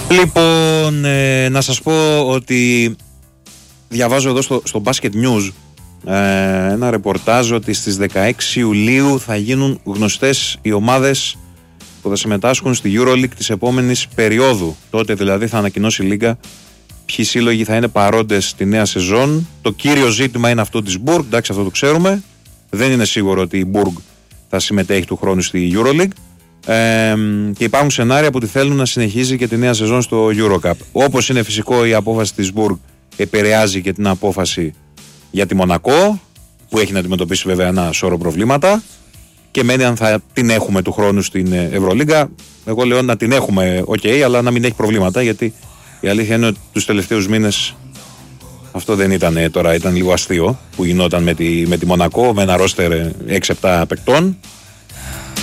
Λοιπόν, να σας πω ότι διαβάζω εδώ στο Basket News ένα ρεπορτάζ ότι στις 16 Ιουλίου θα γίνουν γνωστές οι ομάδες που θα συμμετάσχουν στη EuroLeague της επόμενης περίοδου. Τότε δηλαδή θα ανακοινώσει η Λίγκα ποιοι σύλλογοι θα είναι παρόντες στη νέα σεζόν. Το κύριο ζήτημα είναι αυτό της Burg, εντάξει, αυτό το ξέρουμε. Δεν είναι σίγουρο ότι η Burg θα συμμετέχει του χρόνου στη EuroLeague. Και υπάρχουν σενάρια που τη θέλουν να συνεχίζει και τη νέα σεζόν στο EuroCup. Όπως είναι φυσικό, η απόφαση της Burg επηρεάζει και την απόφαση για τη Μονακό, που έχει να αντιμετωπίσει βέβαια ένα σώρο προβλήματα, και μένει αν θα την έχουμε του χρόνου στην Ευρωλίγκα. Εγώ λέω να την έχουμε, αλλά να μην έχει προβλήματα, γιατί η αλήθεια είναι ότι τους τελευταίους μήνες αυτό δεν ήταν τώρα, ήταν λίγο αστείο που γινόταν με τη Μονακό, με ένα ρόστερ 6-7 παικτών.